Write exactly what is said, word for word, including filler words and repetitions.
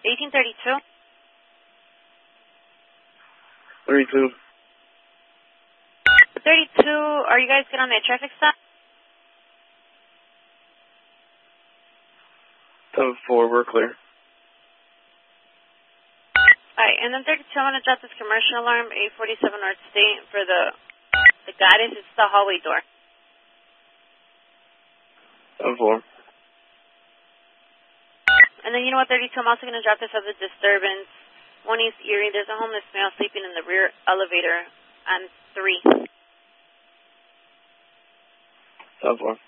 eighteen thirty-two. thirty-two. thirty-two, are you guys good on that traffic stop? seven four, we're clear. Alright, and then thirty-two, I'm going to drop this commercial alarm, eight forty-seven North State, for the, the goddess. It's the hallway door. seven four. And then, you know what, thirty-two, I'm also going to drop this other disturbance. One East Erie, there's a homeless male sleeping in the rear elevator on three. seven four.